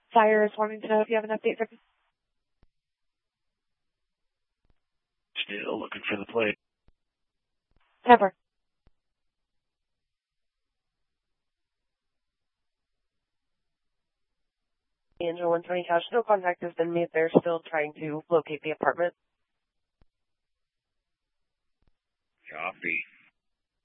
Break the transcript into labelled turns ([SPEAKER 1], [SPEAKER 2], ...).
[SPEAKER 1] Fire is wanting to know if you have an update for me.
[SPEAKER 2] Still looking for the plate.
[SPEAKER 1] Never. Angel 120 Couch, no contact has been made. They're still trying to locate the apartment.
[SPEAKER 2] Copy.